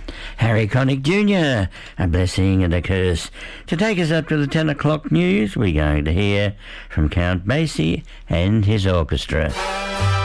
Harry Connick Jr., A Blessing and a Curse. To take us up to the 10 o'clock news, we're going to hear from Count Basie and his orchestra.